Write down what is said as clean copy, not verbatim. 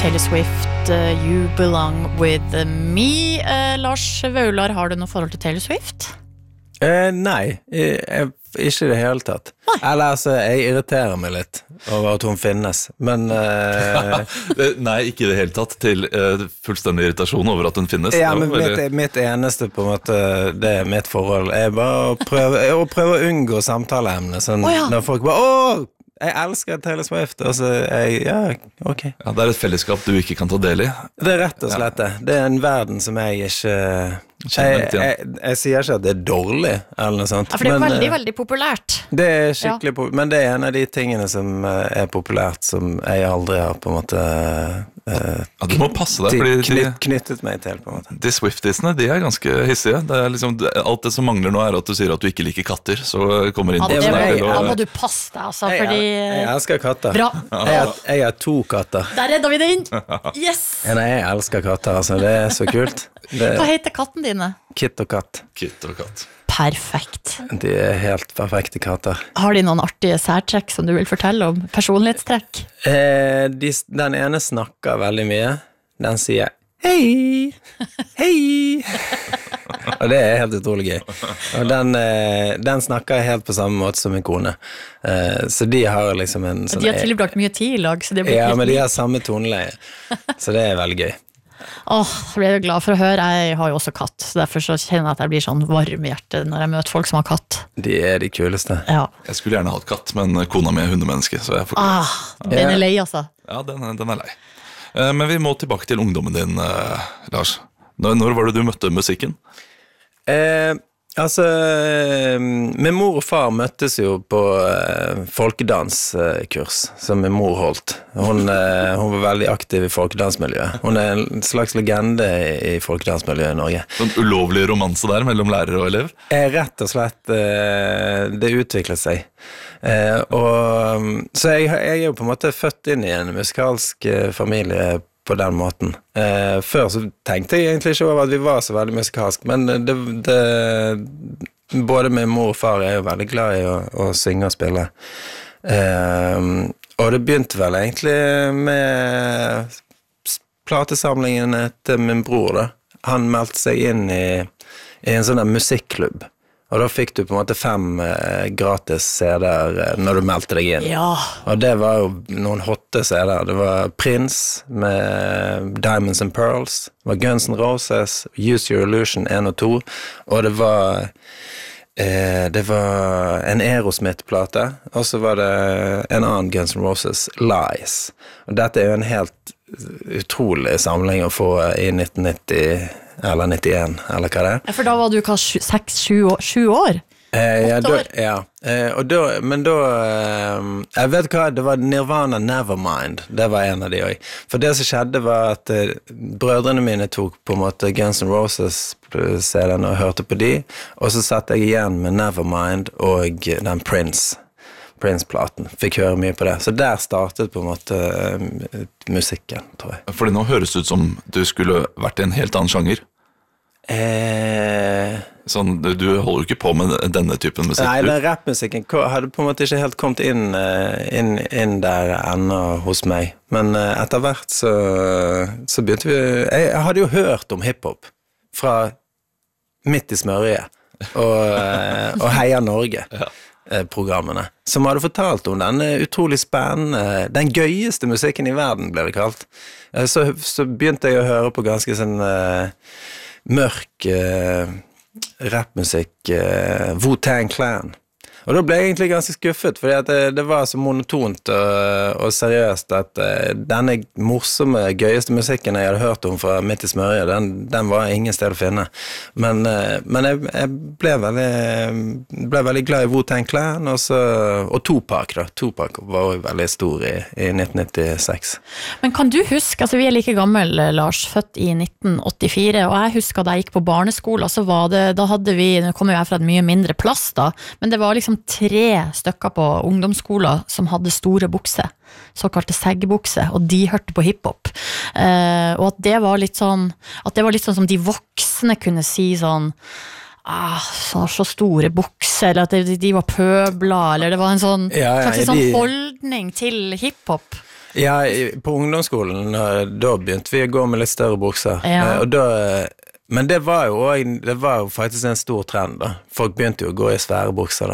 Taylor Swift, You Belong With Me. Lars Vaular, har du noe forhold til Taylor Swift? Nei, ikke det hele tatt. Nei. Eller altså, jeg irriterer meg litt over at hun finnes, men Nei, ikke det hele tatt, til fullstendig irritasjon over at hun finnes. Ja, men mitt eneste på en måte, det mitt forhold bare å prøve å unngå samtaleemne, sånn når folk bare, jeg elsker Taylor Swift, altså, ok. Ja, det et fellesskap du ikke kan ta del i. Det rett og slett det. Det en verden som jeg ikke... Jeg sier ikke at det dårlig, eller noe sånt. Ja, for det veldig, veldig populært. Det skikkelig populært, men det en av de tingene som populært, som jeg aldri har på en måte... du må passe deg, fordi knyttet meg til på en måte. De Swiftiesene, de ganske hissige. Det liksom, alt det som mangler nå at du sier at du ikke liker katter, så kommer inn Da må du passe deg, altså, fordi... Jeg elsker katter. Bra. Jeg har 2 katter. Der redder vi den! Yes! Nei, jeg elsker katter, altså, det så kult. Hva heter katten dine? Kitt og katt. Kitt og katt. Perfekt. De helt perfekte katter. Har de noen artige særtrekk som du vil fortelle om? Personlighetstrekk? Den ene snakker veldig mye. Den sier hei, hei. Og det helt utrolig gøy. Og den snakker helt på samme måte som min kone. Så de har liksom en sånn... De har tilbrakt mye tid i lag, så det blir ja, men de har samme toneleie. Så det veldig gøy. Jeg blir glad for å høre. Jeg har jo også katt, så derfor så kjenner jeg at jeg blir sånn varm i hjertet når jeg møter folk som har katt. De de kuleste. Ja. Jeg skulle gjerne hatt katt, men kona mi hundemenneske, så jeg får ikke. Den lei, altså. Ja, den lei. Men vi må tilbake til ungdommen din, Lars. Når var det du møtte musikken? Altså, min mor og far møttes jo på folkedanskurs som min mor holdt. Hun var veldig aktiv i folkedansmiljøet. Hun en slags legende i folkedansmiljøet i Norge. En ulovlig romanse der mellom lærer og elev? Rett og slett, det utviklet seg. Så jeg jo på en måte født inn i en musikalsk familie på den måten. Før så tenkte jeg egentlig ikke over at vi var så veldig musikalsk, men både min mor og far jo veldig glad i å synge og spille. Og det begynte vel egentlig med platesamlingene til min bror da. Han meldte seg inn i en sånn musikklubb. Og da fikk du på en måte 5 gratis CD-er når du meldte deg inn. Ja. Og det var jo noen hotte CD-er. Det var Prince med Diamonds and Pearls. Det var Guns N' Roses, Use Your Illusion 1 og 2. Og det var en Aerosmith-plate. Og så var det en annen Guns N' Roses, Lies. Og dette jo en helt utrolig samling å få i 1990 eller 91, eller hva det For da var du 6-7 år? 8 år? Ja, men da jeg vet hva, det var Nirvana Nevermind, det var en av de også. For det som skjedde var at brødrene mine tok på en måte Guns N' Roses-CD-en og hørte på de, og så satt jeg igjen med Nevermind og den Prince-platen, fikk høre mye på det. Så der startet på en måte musikken, tror jeg. Fordi nå høres det ut som du skulle vært i en helt annen sjanger. Sånn, du holder jo ikke på med denne typen musikk. Nei, den rappmusikken hadde på en måte ikke helt kommet inn der ennå hos meg. Men etter hvert så begynte vi... Jeg hadde jo hørt om hiphop fra Midt i smørøyet og Heia Norge. Ja. Programmene, som hadde fortalt om den utrolig spennende, den gøyeste musikken i verden, ble det kalt. Så begynte jeg å høre på ganske sånn mørk rappmusikk, Wu-Tang Clan. Og da ble jeg egentlig ganske skuffet, fordi at det var så monotont og seriøst at denne morsomme, gøyeste musikken jeg hadde hørt om fra Midt i smørøyet, den var ingen sted å finne. Men jeg ble veldig glad i Wu-Tang Clan, og Tupac da. Tupac var jo veldig stor i 1996. Men kan du huske, altså vi like gammel, Lars, født i 1984, og jeg husker da jeg gikk på barneskolen, så var det, da hadde vi, nå kommer jeg fra et mye mindre plass da, men det var liksom 3 stykker på ungdomsskolen som hadde store bukser, såkalte seggebukser, og de hørte på hiphop. Og at det var litt sånn som de voksne kunne si sånn, så store bukser, eller at de var pøbler, eller det var en sånn, slags sånn holdning til hiphop. Ja, på ungdomsskolen, da begynte vi å gå med litt større bukser. Og da, men det var jo faktisk en stor trend da. Folk begynte jo å gå i svære bukser da.